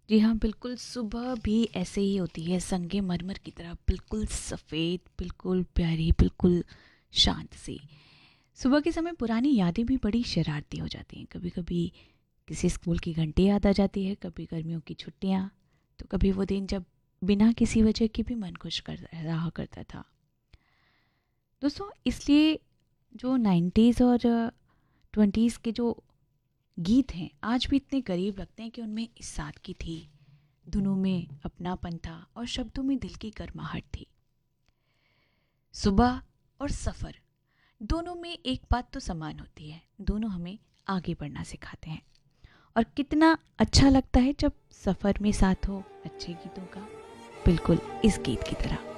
जी हाँ, बिल्कुल सुबह भी ऐसे ही होती है संगमरमर की तरह, बिल्कुल सफ़ेद, बिल्कुल प्यारी, बिल्कुल शांत सी। सुबह के समय पुरानी यादें भी बड़ी शरारती हो जाती हैं। कभी-कभी किसी स्कूल की घंटी याद आ जाती है, कभी गर्मियों की छुट्टियाँ, तो कभी वो दिन जब बिना किसी वजह के भी मन खुश कर रहा करता था। दोस्तों, इसलिए जो 90s और 20s के जो गीत हैं, आज भी इतने करीब लगते हैं कि उनमें इस सादगी थी, धुनों में अपनापन था और शब्दों में दिल की गर्माहट थी। सुबह और सफ़र दोनों में एक बात तो समान होती है, दोनों हमें आगे बढ़ना सिखाते हैं। और कितना अच्छा लगता है जब सफ़र में साथ हो अच्छे गीतों का, बिल्कुल इस गीत की तरह।